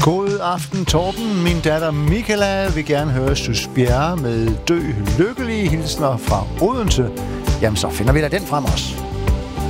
God aften, Torben. Min datter Michaela vil gerne høre Søs Bjerre med Dø Lykkelige hilsner fra Odense. Jamen, så finder vi da den frem også.